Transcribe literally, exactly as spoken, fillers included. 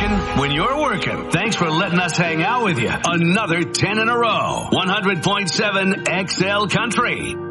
working when you're working. Thanks for letting us hang out with you. Another ten in a row. one hundred point seven X L Country.